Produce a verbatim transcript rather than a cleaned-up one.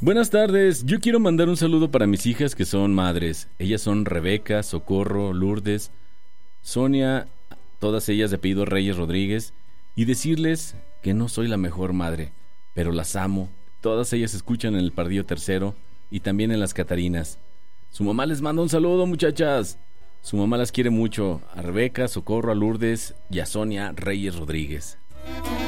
Buenas tardes, yo quiero mandar un saludo para mis hijas que son madres. Ellas son Rebeca, Socorro, Lourdes, Sonia, todas ellas de apellido Reyes Rodríguez, y decirles que no soy la mejor madre, pero las amo. Todas ellas escuchan en el Pardillo Tercero y también en Las Catarinas. Su mamá les manda un saludo, muchachas. Su mamá las quiere mucho, a Rebeca, Socorro, a Lourdes y a Sonia Reyes Rodríguez.